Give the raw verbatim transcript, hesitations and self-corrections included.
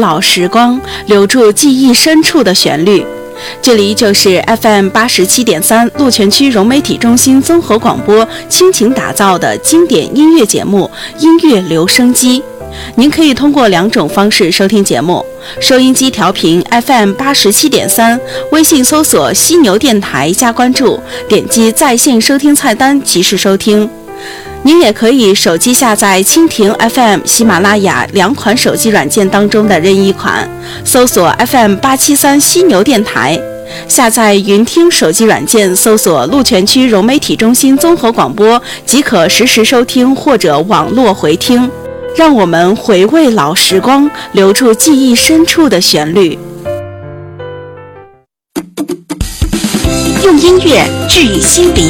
老时光，留住记忆深处的旋律。这里就是 F M 八十七点三鹿泉区融媒体中心综合广播倾情打造的经典音乐节目《音乐留声机》。您可以通过两种方式收听节目：收音机调频 F M 八十七点三，微信搜索犀牛电台加关注，点击在线收听菜单及时收听。您也可以手机下载蜻蜓 F M、喜马拉雅两款手机软件当中的任意一款，搜索 F M 八七三犀牛电台。下载云听手机软件，搜索鹿泉区融媒体中心综合广播，即可实时收听或者网络回听。让我们回味老时光，留住记忆深处的旋律。 用音乐治愈心灵，